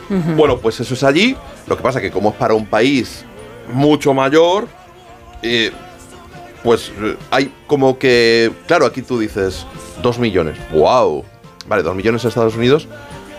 Bueno, pues eso es allí. Lo que pasa que como es para un país mucho mayor, pues hay como que... Claro, aquí tú dices 2 millones. ¡Wow! Vale, 2 millones en Estados Unidos.